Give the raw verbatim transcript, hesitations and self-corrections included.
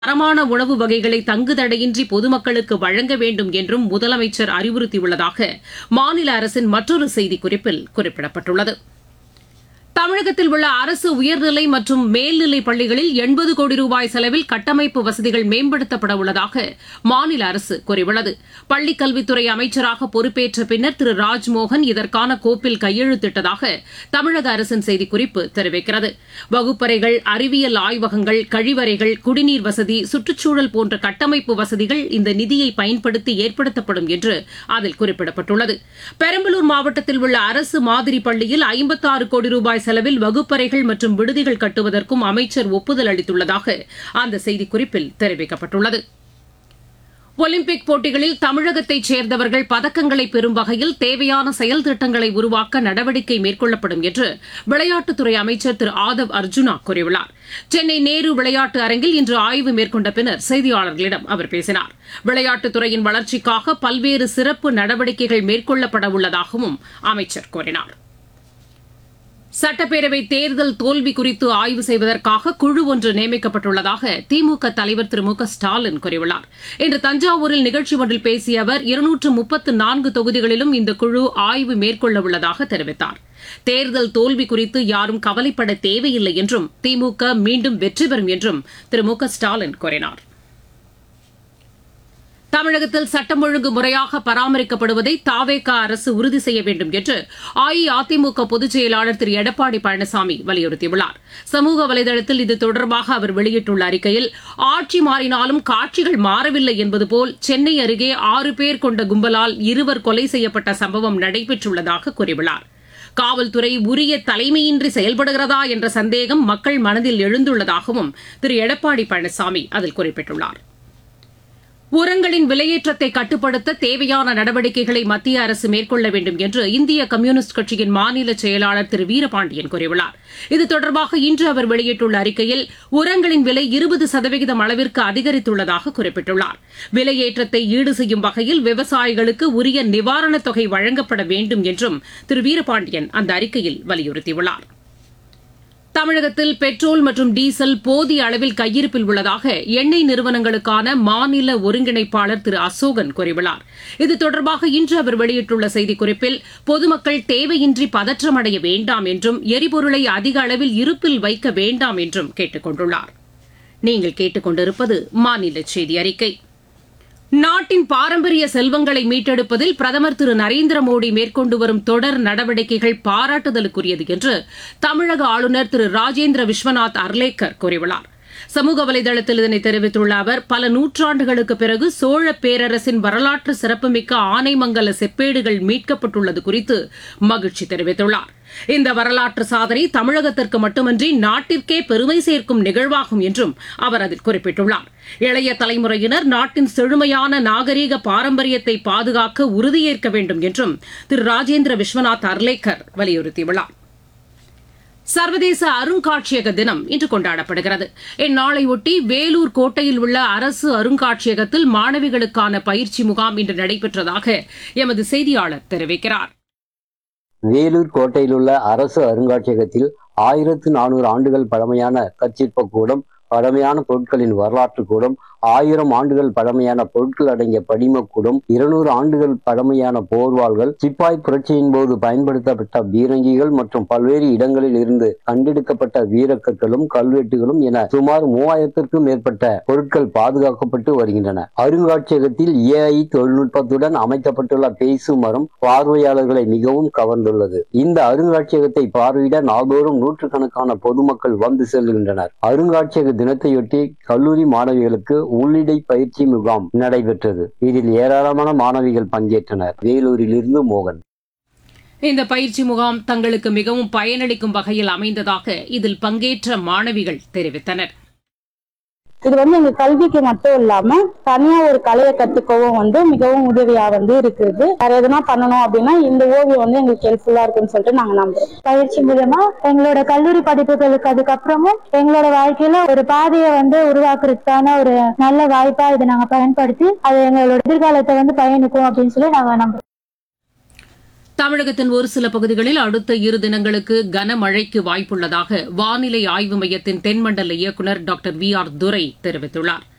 தரமான உணவு வகைகளை தங்குதடையின்றி பொதுமக்களுக்கு வழங்க வேண்டும் என்றும் முதலமைச்சர் அறிவுறுத்தியுள்ளதாக மாநில அரசின் மற்றொரு செய்திக்குறிப்பில் குறிப்பிடப்பட்டுள்ளது. தமிழகத்தில் உள்ள அரசு உயர்நிலை மற்றும் மேல்நிலை பள்ளிகளில் எண்பது கோடி ரூபாய் செலவில் கட்டமைப்பு வசதிகள் மேம்படுத்தப்பட உள்ளதாக மாநில அரசு கூறியுள்ளது. பள்ளிக் கல்வித்துறை அமைச்சராக பொறுப்பேற்ற பின்னர் திரு ராஜ்மோகன் இதற்கான கோப்பில் கையெழுத்திட்டதாக தமிழக அரசின் செய்திக்குறிப்பு தெரிவிக்கிறது. வகுப்பறைகள், அறிவியல் ஆய்வகங்கள், கழிவறைகள், குடிநீர் வசதி, சுற்றுச்சூழல் போன்ற கட்டமைப்பு வசதிகள் இந்த நிதியை பயன்படுத்தி ஏற்படுத்தப்படும் என்று அதில் குறிப்பிடப்பட்டுள்ளது. பெரம்பலூர் மாவட்டத்தில் உள்ள அரசு மாதிரி பள்ளியில் ஐம்பத்தாறு கோடி ரூபாய் செலவில் வகுப்பறைகள் மற்றும் விடுதிகள் கட்டுவதற்கும் அமைச்சர் ஒப்புதல் அளித்துள்ளதாக அந்த செய்திக்குறிப்பில் தெரிவிக்கப்பட்டுள்ளது. ஒலிம்பிக் போட்டிகளில் தமிழகத்தைச் சேர்ந்தவர்கள் பதக்கங்களை பெறும் வகையில் தேவையான செயல் திட்டங்களை உருவாக்க நடவடிக்கை மேற்கொள்ளப்படும் என்று விளையாட்டுத்துறை அமைச்சர் திரு ஆதவ் அர்ஜுனா கூறியுள்ளார். சென்னை நேரு விளையாட்டு அரங்கில் இன்று ஆய்வு மேற்கொண்ட பின்னர் செய்தியாளர்களிடம் அவர் பேசினார். விளையாட்டுத்துறையின் வளர்ச்சிக்காக பல்வேறு சிறப்பு நடவடிக்கைகள் மேற்கொள்ளப்பட உள்ளதாகவும் அமைச்சர் கூறினார். சட்டப்பேரவை தேர்தல் தோல்வி குறித்து ஆய்வு செய்வதற்காக குழு ஒன்று நியமிக்கப்பட்டுள்ளதாக திமுக தலைவர் திரு மு க ஸ்டாலின் கூறியுள்ளார். இன்று தஞ்சாவூரில் நிகழ்ச்சி ஒன்றில் பேசிய அவர் இருநூற்று முப்பத்து நான்கு தொகுதிகளிலும் இந்த குழு ஆய்வு மேற்கொள்ள உள்ளதாக தெரிவித்தார். தேர்தல் தோல்வி குறித்து யாரும் கவலைப்பட தேவையில்லை என்றும் திமுக மீண்டும் வெற்றி பெறும் என்றும் திரு மு க ஸ்டாலின் கூறினார். தமிழகத்தில் சட்டம் ஒழுங்கு முறையாக பராமரிக்கப்படுவதை தாவேக அரசு உறுதி செய்ய வேண்டும் என்று அஇஅதிமுக பொதுச் செயலாளர் திரு எடப்பாடி பழனிசாமி வலியுறுத்தியுள்ளார். சமூக வலைதளத்தில் இது தொடர்பாக அவர் வெளியிட்டுள்ள அறிக்கையில், ஆட்சி மாறினாலும் காட்சிகள் மாறவில்லை என்பது போல் சென்னை அருகே ஆறு பேர் கொண்ட கும்பலால் இருவர் கொலை செய்யப்பட்ட சம்பவம் நடைபெற்றுள்ளதாக கூறியுள்ளார். காவல்துறை உரிய தலைமையின்றி செயல்படுகிறதா என்ற சந்தேகம் மக்கள் மனதில் எழுந்துள்ளதாகவும் திரு எடப்பாடி பழனிசாமி அதில் குறிப்பிட்டுள்ளார். உரங்களின் விலையேற்றத்தை கட்டுப்படுத்த தேவையான நடவடிக்கைகளை மத்திய அரசு மேற்கொள்ள வேண்டும் என்று இந்திய கம்யூனிஸ்ட் கட்சியின் மாநில செயலாளர் திரு வீரபாண்டியன் கூறியுள்ளார். இது தொடர்பாக இன்று அவர் வெளியிட்டுள்ள அறிக்கையில், உரங்களின் விலை இருபது சதவீதம் அளவிற்கு அதிகரித்துள்ளதாக குறிப்பிட்டுள்ளார். விலையேற்றத்தை ஈடு செய்யும் வகையில் விவசாயிகளுக்கு உரிய நிவாரணத் தொகை வழங்கப்பட வேண்டும் என்றும் திரு வீரபாண்டியன் அந்த அறிக்கையில் வலியுறுத்தியுள்ளார். தமிழகத்தில் பெட்ரோல் மற்றும் டீசல் போதிய அளவில் கையிருப்பில் உள்ளதாக எண்ணெய் நிறுவனங்களுக்கான மாநில ஒருங்கிணைப்பாளர் திரு அசோகன் கூறியுள்ளார். இது தொடர்பாக இன்று அவர் வெளியிட்டுள்ள செய்திக்குறிப்பில், பொதுமக்கள் தேவையின்றி பதற்றமடைய வேண்டாம் என்றும் எரிபொருளை அதிக அளவில் இருப்பில் வைக்க வேண்டாம் என்றும் கேட்டுக் கொண்டுள்ளார். நீங்கள் கேட்டுக் கொண்டிருப்பது மாநில செய்தி அறிக்கை. நாட்டின் பாரம்பரிய செல்வங்களை மீட்டெடுப்பதில் பிரதமர் திரு நரேந்திர மோடி மேற்கொண்டு வரும் தொடர் நடவடிக்கைகள் பாராட்டுதலுக்குரியது என்று தமிழக ஆளுநர் திரு ராஜேந்திர விஸ்வநாத் அர்லேக்கர் கூறியுள்ளார். சமூக வலைதளத்தில் இதனை தெரிவித்துள்ள அவர், பல நூற்றாண்டுகளுக்கு பிறகு சோழ பேரரசின் வரலாற்று சிறப்புமிக்க ஆனைமங்கல செப்பேடுகள் மீட்கப்பட்டுள்ளது குறித்து மகிழ்ச்சி தெரிவித்துள்ளார். இந்த வரலாற்று சாதனை தமிழகத்திற்கு மட்டுமின்றி நாட்டிற்கே பெருமை சேர்க்கும் நிகழ்வாகும் என்றும் அவர் அதில் குறிப்பிட்டுள்ளார். இளைய தலைமுறையினர் நாட்டின் செழுமையான நாகரீக பாரம்பரியத்தை பாதுகாக்க உறுதியேற்க வேண்டும் என்றும் திரு ராஜேந்திர விஸ்வநாத் அர்லேக்கர் வலியுறுத்தியுள்ளார். சர்வதேச அருங்காட்சியக தினம் இன்று கொண்டாடப்படுகிறது. இந்நாளையொட்டி வேலூர் கோட்டையில் உள்ள அரசு அருங்காட்சியகத்தில் மாணவிகளுக்கான பயிற்சி முகாம் இன்று நடைபெற்றதாக எமது செய்தியாளர் தெரிவிக்கிறார். வேலூர் கோட்டையில் உள்ள அரசு அருங்காட்சியகத்தில் ஆயிரத்து நானூறு ஆண்டுகள் பழமையான கற்சிற்ப கூடம், பழமையான பொருட்களின் வரலாற்று கூடம், ஆயிரம் ஆண்டுகள் பழமையான பொருட்கள் அடங்கிய படிமக்கூடம், இருநூறு ஆண்டுகள் பழமையான போர்வாள்கள், சிப்பாய் புரட்சியின் போது பயன்படுத்தப்பட்ட பீரங்கிகள் மற்றும் பல்வேறு இடங்களில் இருந்து கண்டெடுக்கப்பட்ட வீரக்கற்களும் கல்வெட்டுகளும் என சுமார் மூவாயிரத்திற்கும் மேற்பட்ட பொருட்கள் பாதுகாக்கப்பட்டு வருகின்றன. அருங்காட்சியகத்தில் ஏஐ தொழில்நுட்பத்துடன் அமைக்கப்பட்டுள்ள பேசு மரம் பார்வையாளர்களை மிகவும் கவர்ந்துள்ளது. இந்த அருங்காட்சியகத்தை பார்வையிட நாள்தோறும் நூற்றுக்கணக்கான பொதுமக்கள் வந்து செல்கின்றனர். அருங்காட்சியக தினத்தையொட்டி கல்லூரி மாணவிகளுக்கு உள்ளிடை பயிற்சி முகாம் நடைபெற்றது. இதில் ஏராளமான மாணவிகள் பங்கேற்றனர். வேலூரிலிருந்து மோகன். இந்த பயிற்சி முகாம் தங்களுக்கு மிகவும் பயனளிக்கும் வகையில் அமைந்ததாக இதில் பங்கேற்ற மாணவிகள் தெரிவித்தனர். இது வந்து எங்க கல்விக்கு மட்டும் இல்லாம தனியா ஒரு கலையை கத்துக்கவும் வந்து மிகவும் உதவியா வந்து இருக்குது. வேற எதுனா பண்ணணும் அப்படின்னா இந்த ஓவியம் வந்து எங்களுக்கு ஹெல்ப்ஃபுல்லா இருக்குன்னு சொல்லிட்டு நாங்க நம்புறோம். பயிற்சி மூலமா எங்களோட கல்லூரி படிப்புகளுக்கு அதுக்கப்புறமும் எங்களோட வாழ்க்கையில ஒரு பாதையை வந்து உருவாக்குறதுக்கான ஒரு நல்ல வாய்ப்பா இதை நாங்க பயன்படுத்தி அது எங்களோட எதிர்காலத்தை வந்து பயணிக்கும் அப்படின்னு சொல்லி நாங்க நம்புறோம். தமிழகத்தின் ஒரு சில பகுதிகளில் அடுத்த இரு தினங்களுக்கு கனமழைக்கு வாய்ப்புள்ளதாக வானிலை ஆய்வு மையத்தின் தென்மண்டல இயக்குநர் டாக்டர் வி ஆர் துரை தெரிவித்துள்ளார்.